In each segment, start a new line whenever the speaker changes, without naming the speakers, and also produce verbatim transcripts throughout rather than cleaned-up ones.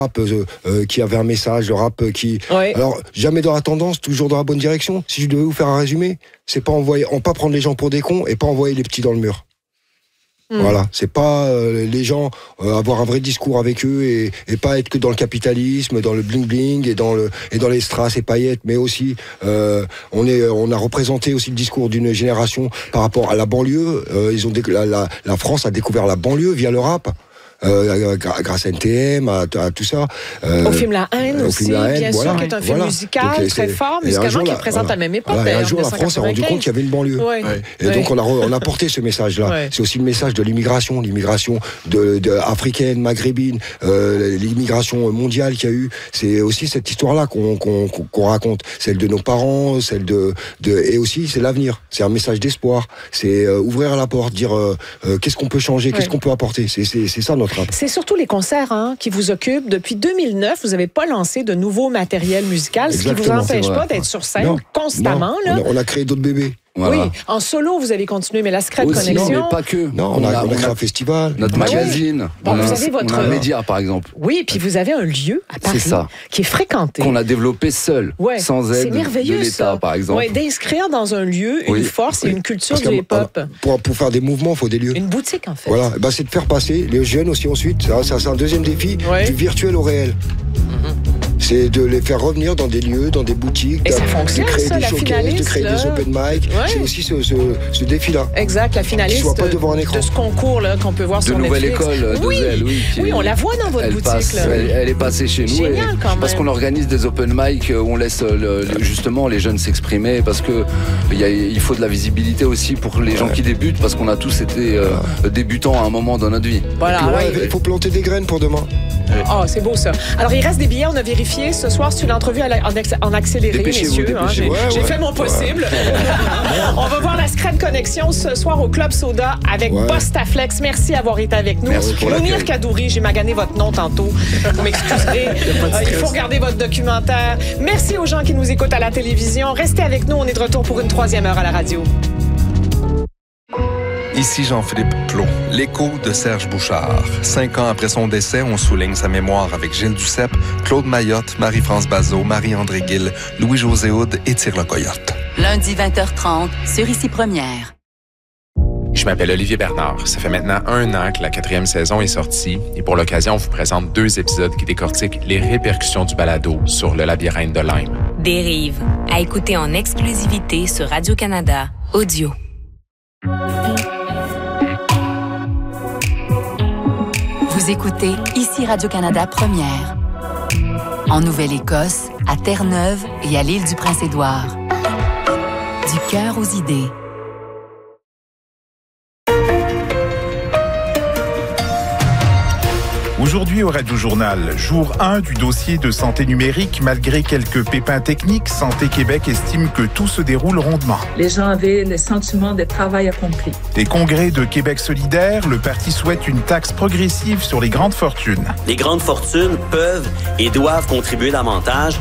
rap euh, euh, qui avait un message, le rap qui...
Oui.
Alors, jamais dans la tendance, toujours dans la bonne direction. Si je devais vous faire un résumé, c'est pas envoyer, on pas prendre les gens pour des cons et pas envoyer les petits dans le mur. Mmh. Voilà, c'est pas euh, les gens euh, avoir un vrai discours avec eux et, et pas être que dans le capitalisme, dans le bling bling et dans le et dans les strass et paillettes, mais aussi euh, on est on a représenté aussi le discours d'une génération par rapport à la banlieue. Euh, ils ont déc- la, la, la France a découvert la banlieue via le rap. Euh, grâce à N T M, à, à tout ça.
Euh, au film La Haine aussi, La Haine, bien
voilà,
sûr, qui est un film
voilà.
musical
donc,
très fort, musicalement qui
la,
représente
voilà.
à la même époque.
Voilà, et un jour, la France s'est rendu compte qu'il y avait une banlieue.
Ouais. Ouais.
Et
ouais.
donc, on a, on a porté ce message-là. Ouais. C'est aussi le message de l'immigration, l'immigration de, de africaine, maghrébine, euh, l'immigration mondiale qu'il y a eu. C'est aussi cette histoire-là qu'on, qu'on, qu'on raconte. Celle de nos parents, celle de, de et aussi, c'est l'avenir. C'est un message d'espoir. C'est euh, ouvrir la porte, dire euh, euh, qu'est-ce qu'on peut changer, ouais. qu'est-ce qu'on peut apporter. C'est, c'est, c'est ça notre rap.
C'est surtout les concerts hein, qui vous occupent. Depuis deux mille neuf, vous n'avez pas lancé de nouveau matériel musical, Exactement, ce qui ne vous empêche pas d'être sur scène
non,
constamment.
Non,
là.
On, a, on a créé d'autres bébés.
Voilà. Oui, en solo, vous avez continué, mais la Secret
Aussi,
Connexion...
Non, mais pas que.
Non, on, on a, a, on a créé un festival.
Notre
bah
magazine.
Oui. Bon,
on,
vous
a,
avez votre...
on a un média, par exemple.
Oui, puis vous avez un lieu à Paris qui est fréquenté.
Qu'on a développé seul,
ouais.
sans aide de l'État,
ça.
par exemple.
Oui, d'inscrire dans un lieu une oui. force et
oui.
une culture
Parce
du hip-hop.
Pour, pour faire des mouvements, il faut des lieux.
Une boutique, en fait.
Voilà, bah, c'est de faire passer les jeunes aussi ensuite. Ça, ça, c'est un deuxième défi,
ouais.
du virtuel au réel. Mm-hmm. C'est de les faire revenir dans des lieux, dans des boutiques,
et ça fonctionne,
de créer
ça,
des
la
showcases, de créer
là.
des open mic. Ouais. C'est aussi ce, ce, ce défi-là.
Exact, la finaliste
soit pas devant un écran.
de ce concours là, qu'on peut voir
de
sur
nouvelle
Netflix.
école de
oui.
Zelle, oui.
Oui, on la voit dans votre
elle
boutique.
Passe,
là.
Elle, elle est passée chez nous.
Génial,
et,
quand même.
Parce qu'on organise des open mic où on laisse le, le, justement les jeunes s'exprimer parce que il, y a, il faut de la visibilité aussi pour les gens ouais. qui débutent parce qu'on a tous été euh, débutants à un moment dans notre vie.
Voilà,
ouais,
ouais.
Il faut planter des graines pour demain.
Ah, oh, c'est beau ça. Alors, il reste des billets, on a vérifié. Ce soir, c'est une entrevue en accéléré,
dépêchez-vous,
messieurs. Hein, j'ai
ouais,
j'ai
ouais.
fait mon possible. Ouais. On va voir la Secret Connexion ce soir au Club Soda avec ouais. Bostaflex. Merci d'avoir été avec nous. Mounir Kadouri, j'ai magané votre nom tantôt. Vous m'excuserez. euh, il faut regarder votre documentaire. Merci aux gens qui nous écoutent à la télévision. Restez avec nous, on est de retour pour une troisième heure à la radio.
Ici Jean-Philippe Plot, l'écho de Serge Bouchard. Cinq ans après son décès, on souligne sa mémoire avec Gilles Duceppe, Claude Mayotte, Marie-France Bazot, Marie-André Gill, Louis-José Houd et Tire le Coyote.
Lundi vingt heures trente, sur Ici Première.
Je m'appelle Olivier Bernard. Ça fait maintenant un an que la quatrième saison est sortie et pour l'occasion, on vous présente deux épisodes qui décortiquent les répercussions du balado sur le labyrinthe de Lyme.
Dérive, à écouter en exclusivité sur Radio-Canada Audio.
Vous écoutez Ici Radio-Canada Première. En Nouvelle-Écosse, à Terre-Neuve et à l'île du Prince-Édouard. Du cœur aux idées.
Aujourd'hui au Radio Journal, jour un du dossier de santé numérique. Malgré quelques pépins techniques, Santé Québec estime que tout se déroule rondement.
Les gens avaient le sentiment de travail accompli.
Des congrès de Québec solidaire, le parti souhaite une taxe progressive sur les grandes fortunes.
Les grandes fortunes peuvent et doivent contribuer davantage.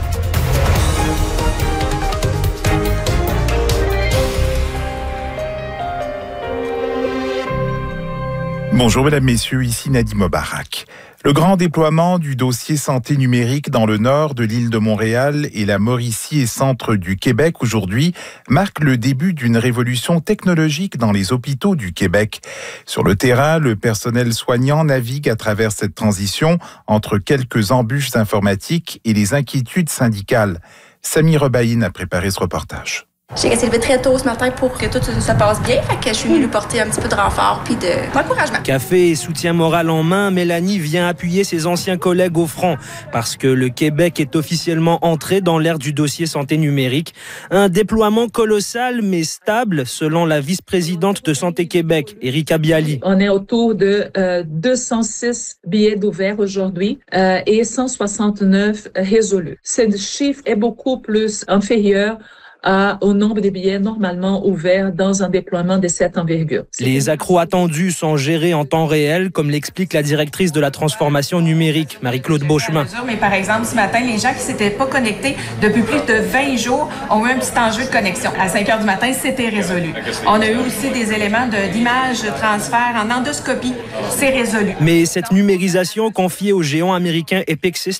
Bonjour mesdames, messieurs, ici Nadim Mobarak. Le grand déploiement du dossier santé numérique dans le nord de l'île de Montréal et la Mauricie et centre du Québec aujourd'hui marque le début d'une révolution technologique dans les hôpitaux du Québec. Sur le terrain, le personnel soignant navigue à travers cette transition entre quelques embûches informatiques et les inquiétudes syndicales. Samy Rebaïne a préparé ce reportage.
J'ai essayé de lever très tôt ce matin pour que tout se passe bien. Fait que je suis venue lui porter un petit peu de renfort puis de d'encouragement.
Café et soutien moral en main, Mélanie vient appuyer ses anciens collègues au front parce que le Québec est officiellement entré dans l'ère du dossier santé numérique. Un déploiement colossal mais stable selon la vice-présidente de Santé Québec, Erika Bialy.
On est autour de euh, deux cent six billets d'ouvert aujourd'hui euh, et cent soixante-neuf résolus. Ce chiffre est beaucoup plus inférieur à, au nombre de billets normalement ouverts dans un déploiement de cette envergure.
Les accros attendus sont gérés en temps réel, comme l'explique la directrice de la transformation numérique, Marie-Claude Beauchemin.
Mais par exemple, ce matin, les gens qui s'étaient pas connectés depuis plus de vingt jours ont eu un petit enjeu de connexion. À cinq heures du matin, c'était résolu. On a eu aussi des éléments de, d'image, de transfert en endoscopie. C'est résolu.
Mais cette numérisation confiée au géant américain Epic Systems